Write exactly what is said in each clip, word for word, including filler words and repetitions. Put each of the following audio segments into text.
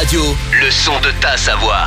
Radio, le son de ta Savoie.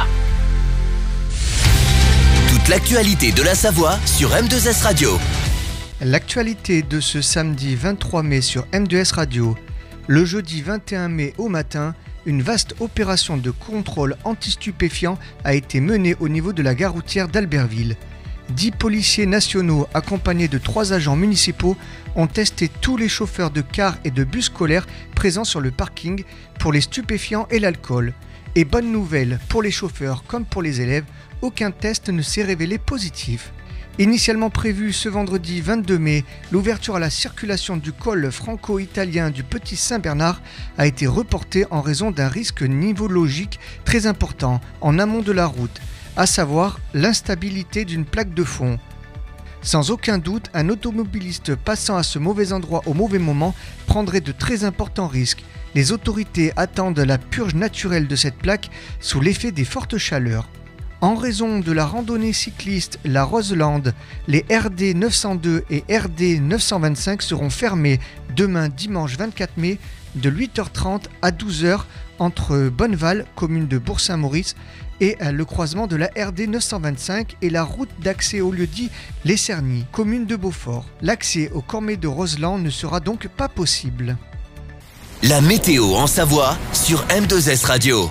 Toute l'actualité de la Savoie sur M deux S Radio. L'actualité de ce samedi vingt-trois mai sur M deux S Radio. Le jeudi vingt et un mai au matin, une vaste opération de contrôle anti-stupéfiants a été menée au niveau de la gare routière d'Albertville. Dix policiers nationaux accompagnés de trois agents municipaux ont testé tous les chauffeurs de cars et de bus scolaires présents sur le parking pour les stupéfiants et l'alcool. Et bonne nouvelle, pour les chauffeurs comme pour les élèves, aucun test ne s'est révélé positif. Initialement prévu ce vendredi vingt-deux mai, l'ouverture à la circulation du col franco-italien du Petit Saint-Bernard a été reportée en raison d'un risque nivologique très important en amont de la route, à savoir l'instabilité d'une plaque de fond. Sans aucun doute, un automobiliste passant à ce mauvais endroit au mauvais moment prendrait de très importants risques. Les autorités attendent la purge naturelle de cette plaque sous l'effet des fortes chaleurs. En raison de la randonnée cycliste La Roselande, les R D neuf cent deux et R D neuf cent vingt-cinq seront fermés demain dimanche vingt-quatre mai de huit heures trente à douze heures entre Bonneval, commune de Bourg-Saint-Maurice, et le croisement de la R D neuf cent vingt-cinq et la route d'accès au lieu-dit Les Cernies, commune de Beaufort. L'accès au Cormet de Roseland ne sera donc pas possible. La météo en Savoie sur M deux S Radio.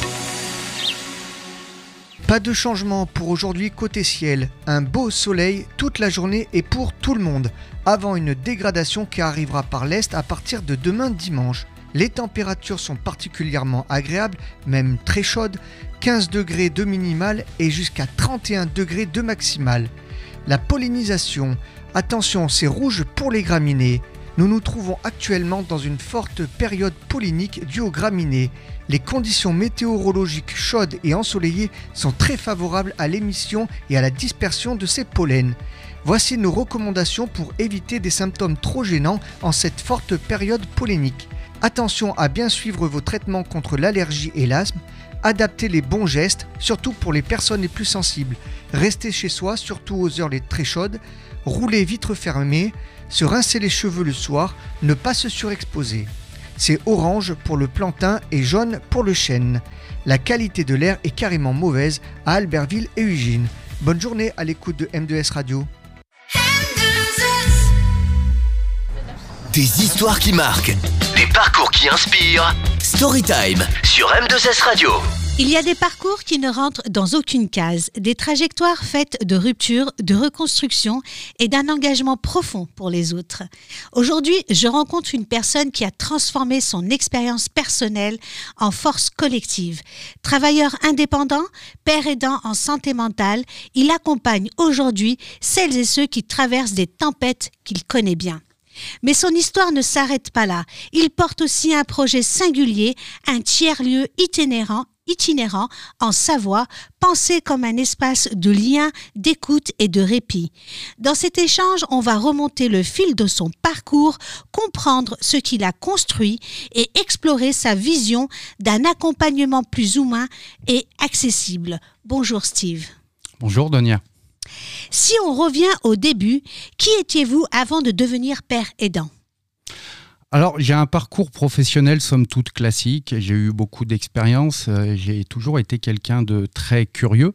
Pas de changement pour aujourd'hui côté ciel. Un beau soleil toute la journée et pour tout le monde, avant une dégradation qui arrivera par l'est à partir de demain dimanche. Les températures sont particulièrement agréables, même très chaudes, quinze degrés de minimal et jusqu'à trente et un degrés de maximal. La pollinisation, attention, c'est rouge pour les graminées. Nous nous trouvons actuellement dans une forte période pollinique due aux graminées. Les conditions météorologiques chaudes et ensoleillées sont très favorables à l'émission et à la dispersion de ces pollens. Voici nos recommandations pour éviter des symptômes trop gênants en cette forte période pollinique. Attention à bien suivre vos traitements contre l'allergie et l'asthme. Adaptez les bons gestes, surtout pour les personnes les plus sensibles. Restez chez soi, surtout aux heures les très chaudes. Roulez vitres fermées. Se rincer les cheveux le soir, ne pas se surexposer. C'est orange pour le plantain et jaune pour le chêne. La qualité de l'air est carrément mauvaise à Albertville et Ugine. Bonne journée à l'écoute de M deux S Radio. Des histoires qui marquent, des parcours qui inspirent. Storytime sur M deux S Radio. Il y a des parcours qui ne rentrent dans aucune case, des trajectoires faites de rupture, de reconstruction et d'un engagement profond pour les autres. Aujourd'hui, je rencontre une personne qui a transformé son expérience personnelle en force collective. Travailleur indépendant, père aidant en santé mentale, il accompagne aujourd'hui celles et ceux qui traversent des tempêtes qu'il connaît bien. Mais son histoire ne s'arrête pas là. Il porte aussi un projet singulier, un tiers-lieu itinérant itinérant en Savoie, pensé comme un espace de lien, d'écoute et de répit. Dans cet échange, on va remonter le fil de son parcours, comprendre ce qu'il a construit et explorer sa vision d'un accompagnement plus humain et accessible. Bonjour Steve. Bonjour Donia. Si on revient au début, qui étiez-vous avant de devenir père aidant ? Alors, j'ai un parcours professionnel somme toute classique. J'ai eu beaucoup d'expérience. J'ai toujours été quelqu'un de très curieux.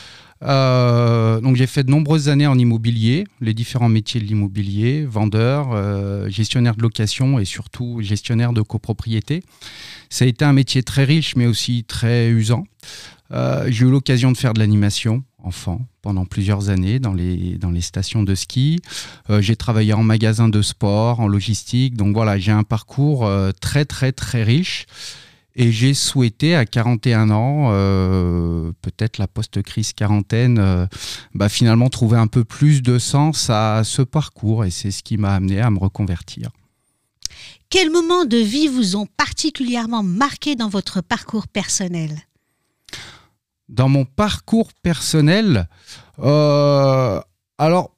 Euh, donc, j'ai fait de nombreuses années en immobilier, les différents métiers de l'immobilier, vendeur, euh, gestionnaire de location et surtout gestionnaire de copropriété. Ça a été un métier très riche, mais aussi très usant. Euh, j'ai eu l'occasion de faire de l'animation enfant pendant plusieurs années dans les, dans les stations de ski. Euh, j'ai travaillé en magasin de sport, en logistique. Donc voilà, j'ai un parcours euh, très très très riche et j'ai souhaité à quarante et un ans, euh, peut-être la post-crise quarantaine, euh, bah, finalement trouver un peu plus de sens à ce parcours et c'est ce qui m'a amené à me reconvertir. Quels moments de vie vous ont particulièrement marqué dans votre parcours personnel ? Dans mon parcours personnel, euh, alors...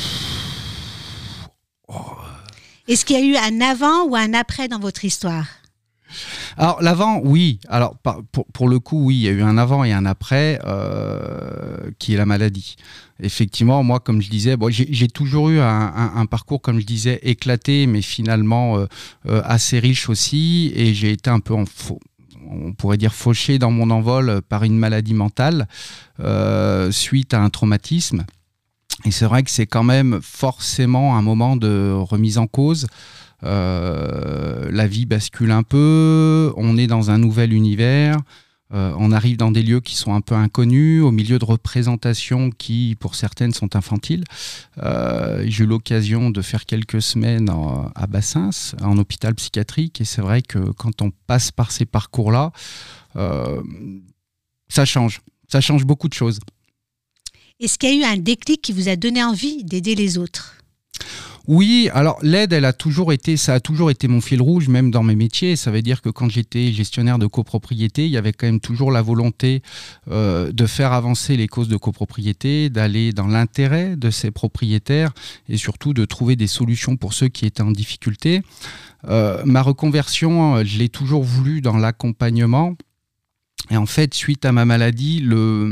Oh. Est-ce qu'il y a eu un avant ou un après dans votre histoire ? Alors l'avant, oui. Alors pour, pour le coup, oui, il y a eu un avant et un après euh, qui est la maladie. Effectivement, moi, comme je disais, bon, j'ai, j'ai toujours eu un, un, un parcours, comme je disais, éclaté, mais finalement euh, euh, assez riche aussi. Et j'ai été un peu en faux. on pourrait dire fauché dans mon envol par une maladie mentale euh, suite à un traumatisme. Et c'est vrai que c'est quand même forcément un moment de remise en cause. Euh, la vie bascule un peu, on est dans un nouvel univers, euh, on arrive dans des lieux qui sont un peu inconnus, au milieu de représentations qui, pour certaines, sont infantiles. Euh, j'ai eu l'occasion de faire quelques semaines en, à Bassins, en hôpital psychiatrique, et c'est vrai que quand on passe par ces parcours-là, euh, ça change, ça change beaucoup de choses. Est-ce qu'il y a eu un déclic qui vous a donné envie d'aider les autres ? Oui, alors l'aide, elle a toujours été, ça a toujours été mon fil rouge, même dans mes métiers. Ça veut dire que quand j'étais gestionnaire de copropriété, il y avait quand même toujours la volonté euh, de faire avancer les causes de copropriété, d'aller dans l'intérêt de ces propriétaires et surtout de trouver des solutions pour ceux qui étaient en difficulté. Euh, ma reconversion, je l'ai toujours voulu dans l'accompagnement. Et en fait, suite à ma maladie, le,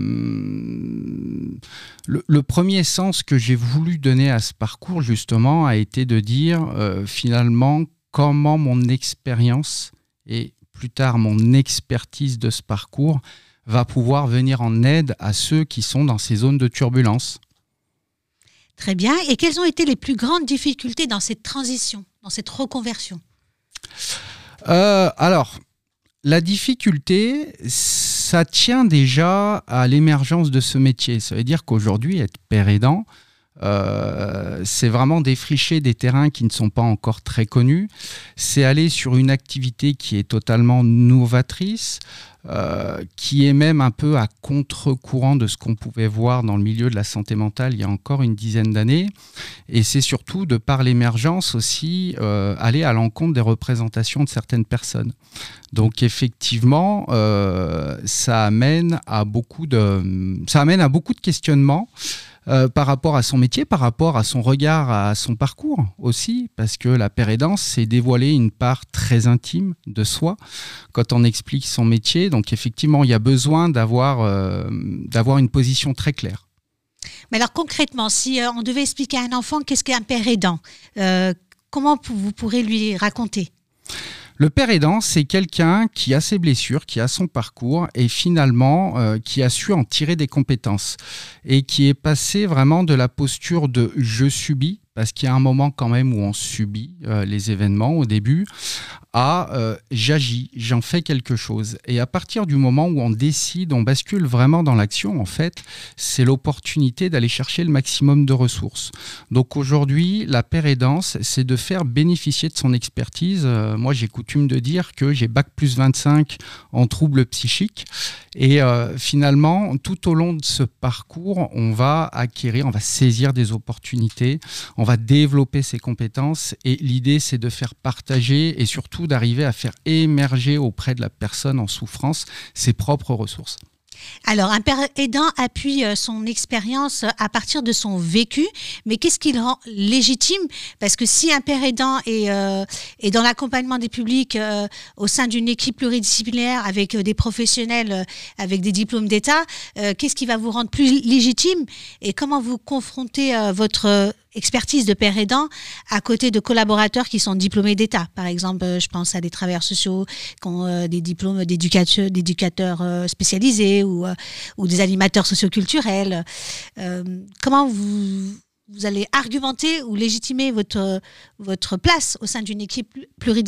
le, le premier sens que j'ai voulu donner à ce parcours, justement, a été de dire, euh, finalement, comment mon expérience et plus tard mon expertise de ce parcours va pouvoir venir en aide à ceux qui sont dans ces zones de turbulence. Très bien. Et quelles ont été les plus grandes difficultés dans cette transition, dans cette reconversion ? euh, Alors... La difficulté, ça tient déjà à l'émergence de ce métier. Ça veut dire qu'aujourd'hui, être père aidant, euh, c'est vraiment défricher des terrains qui ne sont pas encore très connus. C'est aller sur une activité qui est totalement novatrice, euh, qui est même un peu à contre-courant de ce qu'on pouvait voir dans le milieu de la santé mentale il y a encore une dizaine d'années. Et c'est surtout, de par l'émergence aussi, euh, aller à l'encontre des représentations de certaines personnes. Donc effectivement, euh, ça amène à beaucoup de, ça amène à beaucoup de questionnements euh, par rapport à son métier, par rapport à son regard, à son parcours aussi, parce que la pérédance, c'est dévoiler une part très intime de soi quand on explique son métier. Donc effectivement, il y a besoin d'avoir, euh, d'avoir une position très claire. Mais alors concrètement, si euh, on devait expliquer à un enfant qu'est-ce qu'un père aidant, euh, comment vous pourrez lui raconter ? Le père aidant, c'est quelqu'un qui a ses blessures, qui a son parcours et finalement euh, qui a su en tirer des compétences et qui est passé vraiment de la posture de « je subis », parce qu'il y a un moment quand même où on subit euh, les événements au début, à euh, « j'agis, j'en fais quelque chose ». Et à partir du moment où on décide, on bascule vraiment dans l'action, en fait, c'est l'opportunité d'aller chercher le maximum de ressources. Donc aujourd'hui, la pérédance, c'est de faire bénéficier de son expertise. Euh, moi, j'ai coutume de dire que j'ai bac plus vingt-cinq en troubles psychiques. Et euh, finalement, tout au long de ce parcours, on va acquérir, on va saisir des opportunités, on va développer ses compétences et l'idée, c'est de faire partager et surtout d'arriver à faire émerger auprès de la personne en souffrance ses propres ressources. Alors, un père aidant appuie son expérience à partir de son vécu, mais qu'est-ce qui le rend légitime ? Parce que si un père aidant est, euh, est dans l'accompagnement des publics euh, au sein d'une équipe pluridisciplinaire avec des professionnels euh, avec des diplômes d'État, euh, qu'est-ce qui va vous rendre plus légitime ? Et comment vous confrontez euh, votre expertise de père aidant à côté de collaborateurs qui sont diplômés d'État. Par exemple, je pense à des travailleurs sociaux qui ont euh, des diplômes d'éducateurs, d'éducateurs euh, spécialisés ou, euh, ou des animateurs socioculturels. Euh, comment vous, vous allez argumenter ou légitimer votre, votre place au sein d'une équipe pluridisciplinaire ?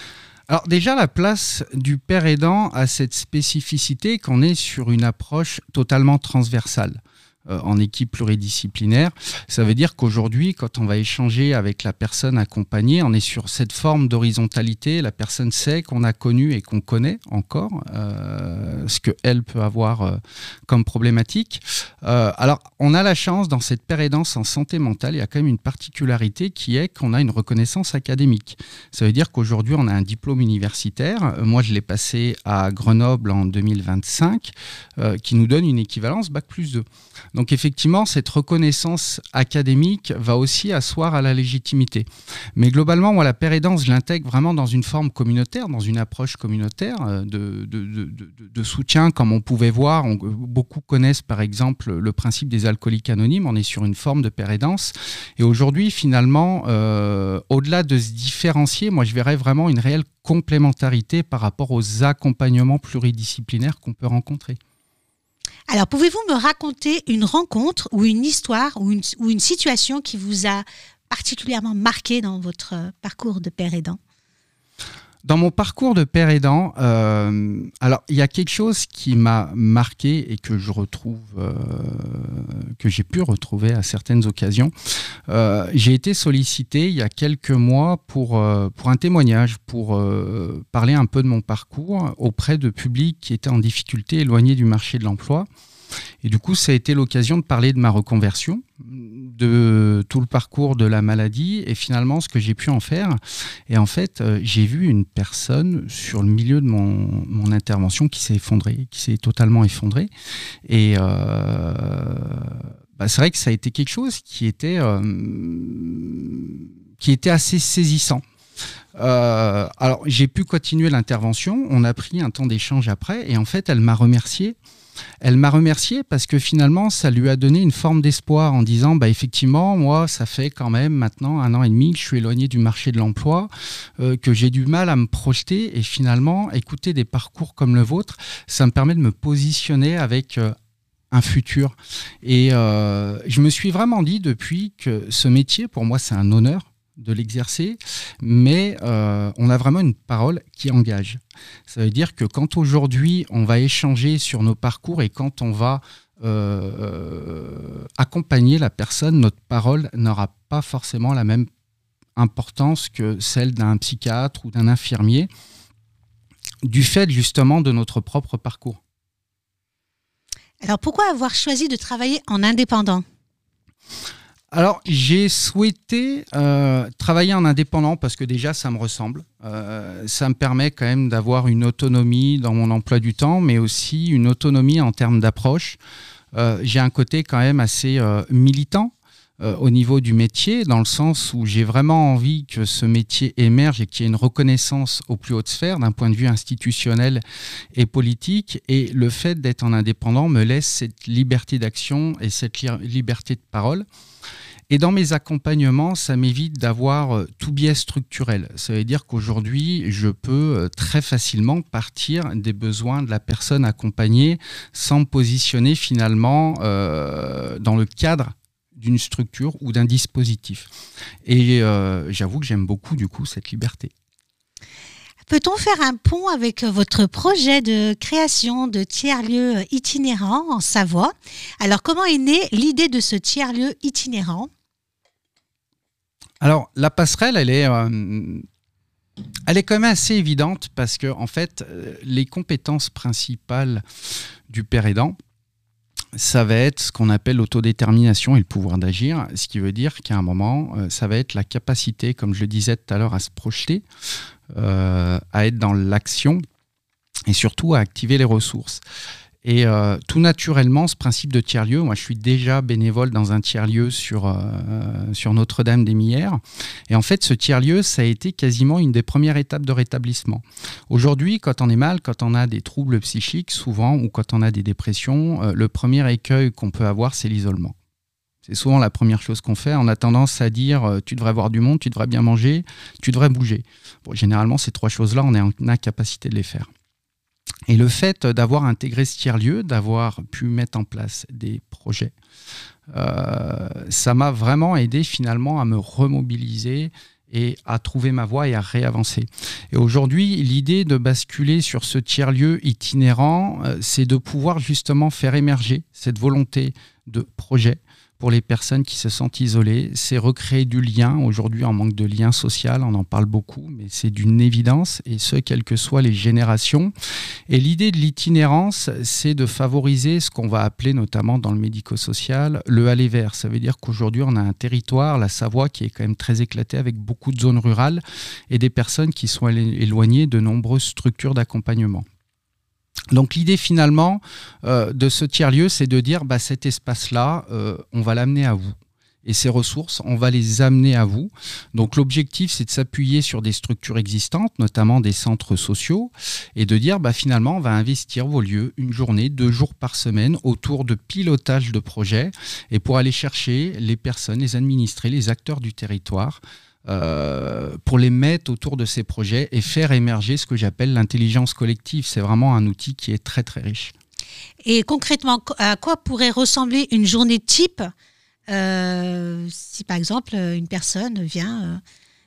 Alors déjà, la place du père aidant a cette spécificité qu'on est sur une approche totalement transversale. En équipe pluridisciplinaire. Ça veut dire qu'aujourd'hui, quand on va échanger avec la personne accompagnée, on est sur cette forme d'horizontalité. La personne sait qu'on a connu et qu'on connaît encore euh, ce qu'elle peut avoir euh, comme problématique. Euh, alors, on a la chance, dans cette pérédance en santé mentale, il y a quand même une particularité qui est qu'on a une reconnaissance académique. Ça veut dire qu'aujourd'hui, on a un diplôme universitaire. Moi, je l'ai passé à Grenoble en deux mille vingt-cinq, euh, qui nous donne une équivalence bac plus deux. Donc effectivement, cette reconnaissance académique va aussi asseoir à la légitimité. Mais globalement, moi, la pérédance, je l'intègre vraiment dans une forme communautaire, dans une approche communautaire de, de, de, de, de soutien, comme on pouvait voir. On, beaucoup connaissent par exemple le principe des alcooliques anonymes. On est sur une forme de pérédance. Et aujourd'hui, finalement, euh, au-delà de se différencier, moi, je verrais vraiment une réelle complémentarité par rapport aux accompagnements pluridisciplinaires qu'on peut rencontrer. Alors, pouvez-vous me raconter une rencontre ou une histoire ou une, ou une situation qui vous a particulièrement marqué dans votre parcours de père aidant ? Dans mon parcours de père aidant, euh, alors il y a quelque chose qui m'a marqué et que je retrouve, euh, que j'ai pu retrouver à certaines occasions. Euh, j'ai été sollicité il y a quelques mois pour, euh, pour un témoignage, pour euh, parler un peu de mon parcours auprès de publics qui étaient en difficulté, éloignés du marché de l'emploi. Et du coup, ça a été l'occasion de parler de ma reconversion, de tout le parcours de la maladie et finalement ce que j'ai pu en faire. Et en fait, euh, j'ai vu une personne sur le milieu de mon, mon intervention qui s'est effondrée, qui s'est totalement effondrée. Et euh, bah, c'est vrai que ça a été quelque chose qui était, euh, qui était assez saisissant. Euh, alors, j'ai pu continuer l'intervention. On a pris un temps d'échange après et en fait, elle m'a remercié. Elle m'a remercié parce que finalement, ça lui a donné une forme d'espoir en disant bah, effectivement, moi, ça fait quand même maintenant un an et demi que je suis éloigné du marché de l'emploi, euh, que j'ai du mal à me projeter et finalement, écouter des parcours comme le vôtre, ça me permet de me positionner avec euh, un futur. Et euh, je me suis vraiment dit depuis que ce métier, pour moi, c'est un honneur de l'exercer, mais euh, on a vraiment une parole qui engage. Ça veut dire que quand aujourd'hui on va échanger sur nos parcours et quand on va euh, euh, accompagner la personne, notre parole n'aura pas forcément la même importance que celle d'un psychiatre ou d'un infirmier, du fait justement de notre propre parcours. Alors pourquoi avoir choisi de travailler en indépendant ? Alors, j'ai souhaité euh, travailler en indépendant parce que déjà, ça me ressemble. Euh, ça me permet quand même d'avoir une autonomie dans mon emploi du temps, mais aussi une autonomie en termes d'approche. Euh, j'ai un côté quand même assez euh, militant euh, au niveau du métier, dans le sens où j'ai vraiment envie que ce métier émerge et qu'il y ait une reconnaissance aux plus hautes sphères d'un point de vue institutionnel et politique. Et le fait d'être en indépendant me laisse cette liberté d'action et cette li- liberté de parole. Et dans mes accompagnements, ça m'évite d'avoir tout biais structurel. Ça veut dire qu'aujourd'hui, je peux très facilement partir des besoins de la personne accompagnée sans me positionner finalement euh, dans le cadre d'une structure ou d'un dispositif. Et euh, j'avoue que j'aime beaucoup du coup cette liberté. Peut-on faire un pont avec votre projet de création de tiers-lieux itinérants en Savoie ? Alors, comment est née l'idée de ce tiers-lieu itinérant ? Alors, la passerelle, elle est, euh, elle est quand même assez évidente parce que, en fait, les compétences principales du père aidant, ça va être ce qu'on appelle l'autodétermination et le pouvoir d'agir, ce qui veut dire qu'à un moment, ça va être la capacité, comme je le disais tout à l'heure, à se projeter, euh, à être dans l'action et surtout à activer les ressources. Et euh, tout naturellement, ce principe de tiers-lieu, moi je suis déjà bénévole dans un tiers-lieu sur, euh, sur Notre-Dame-des-Millières. Et en fait, ce tiers-lieu, ça a été quasiment une des premières étapes de rétablissement. Aujourd'hui, quand on est mal, quand on a des troubles psychiques, souvent, ou quand on a des dépressions, euh, le premier écueil qu'on peut avoir, c'est l'isolement. C'est souvent la première chose qu'on fait. On a tendance à dire euh, tu devrais voir du monde, tu devrais bien manger, tu devrais bouger. Bon, généralement, ces trois choses-là, on est en incapacité de les faire. Et le fait d'avoir intégré ce tiers-lieu, d'avoir pu mettre en place des projets, euh, ça m'a vraiment aidé finalement à me remobiliser et à trouver ma voie et à réavancer. Et aujourd'hui, l'idée de basculer sur ce tiers-lieu itinérant, euh, c'est de pouvoir justement faire émerger cette volonté de projet pour les personnes qui se sentent isolées. C'est recréer du lien. Aujourd'hui, en manque de lien social, on en parle beaucoup, mais c'est d'une évidence, et ce, quelles que soient les générations. Et l'idée de l'itinérance, c'est de favoriser ce qu'on va appeler, notamment dans le médico-social, le aller vers. Ça veut dire qu'aujourd'hui, on a un territoire, la Savoie, qui est quand même très éclaté, avec beaucoup de zones rurales et des personnes qui sont éloignées de nombreuses structures d'accompagnement. Donc l'idée finalement euh, de ce tiers-lieu, c'est de dire bah, cet espace-là, euh, on va l'amener à vous. Et ces ressources, on va les amener à vous. Donc l'objectif, c'est de s'appuyer sur des structures existantes, notamment des centres sociaux, et de dire bah, finalement, on va investir vos lieux une journée, deux jours par semaine autour de pilotage de projets, et pour aller chercher les personnes, les administrés, les acteurs du territoire, Euh, pour les mettre autour de ces projets et faire émerger ce que j'appelle l'intelligence collective. C'est vraiment un outil qui est très très riche. Et concrètement, à quoi pourrait ressembler une journée type euh, si par exemple une personne vient euh,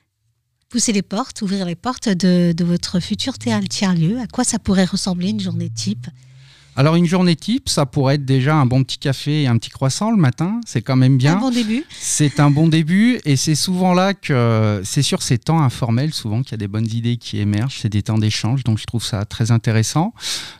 pousser les portes, ouvrir les portes de, de votre futur tiers-lieu? À quoi ça pourrait ressembler une journée type? Alors une journée type, ça pourrait être déjà un bon petit café et un petit croissant le matin, c'est quand même bien. Un bon début. C'est un bon début et c'est souvent là que, c'est sur ces temps informels souvent qu'il y a des bonnes idées qui émergent, c'est des temps d'échange, donc je trouve ça très intéressant.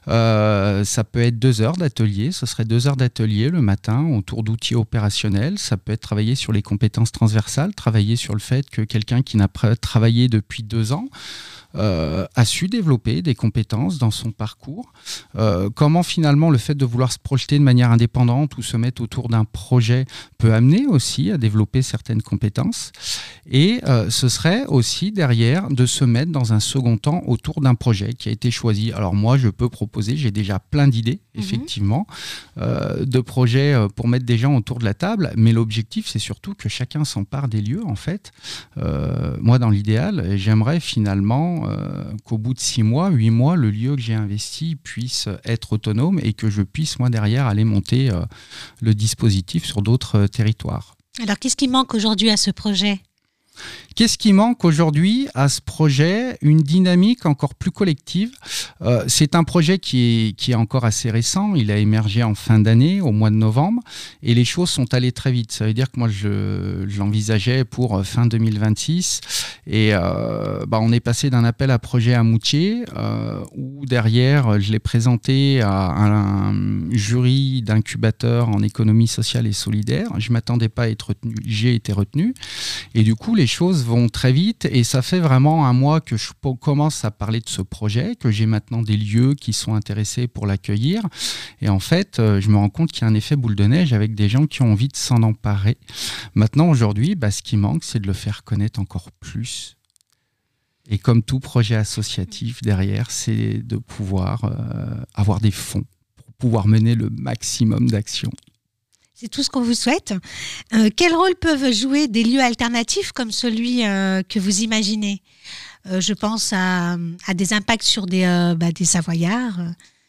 Euh, ça peut être deux heures d'atelier, ce serait deux heures d'atelier le matin autour d'outils opérationnels, ça peut être travailler sur les compétences transversales, travailler sur le fait que quelqu'un qui n'a pas travaillé depuis deux ans, Euh, a su développer des compétences dans son parcours. Euh, comment finalement le fait de vouloir se projeter de manière indépendante ou se mettre autour d'un projet peut amener aussi à développer certaines compétences. Et euh, ce serait aussi derrière de se mettre dans un second temps autour d'un projet qui a été choisi. Alors moi, je peux proposer, j'ai déjà plein d'idées, mmh. effectivement, euh, de projets pour mettre des gens autour de la table, mais l'objectif, c'est surtout que chacun s'empare des lieux, en fait. Euh, moi, dans l'idéal, j'aimerais finalement Euh, qu'au bout de six mois, huit mois, le lieu que j'ai investi puisse être autonome et que je puisse, moi, derrière, aller monter euh, le dispositif sur d'autres euh, territoires. Alors, qu'est-ce qui manque aujourd'hui à ce projet ? Qu'est-ce qui manque aujourd'hui à ce projet? Une dynamique encore plus collective. Euh, c'est un projet qui est, qui est encore assez récent. Il a émergé en fin d'année, au mois de novembre, et les choses sont allées très vite. Ça veut dire que moi, je, je l'envisageais pour fin deux mille vingt-six. Et euh, bah, on est passé d'un appel à projet à Moutier, euh, où derrière, je l'ai présenté à un jury d'incubateurs en économie sociale et solidaire. Je ne m'attendais pas à être retenu. J'ai été retenu. Et du coup, les choses vont très vite et ça fait vraiment un mois que je commence à parler de ce projet, que j'ai maintenant des lieux qui sont intéressés pour l'accueillir. Et en fait, je me rends compte qu'il y a un effet boule de neige avec des gens qui ont envie de s'en emparer. Maintenant, aujourd'hui, bah, ce qui manque, c'est de le faire connaître encore plus. Et comme tout projet associatif, derrière, c'est de pouvoir euh, avoir des fonds pour pouvoir mener le maximum d'actions. C'est tout ce qu'on vous souhaite. Euh, quel rôle peuvent jouer des lieux alternatifs comme celui euh, que vous imaginez ? euh, Je pense à, à des impacts sur des, euh, bah, des Savoyards.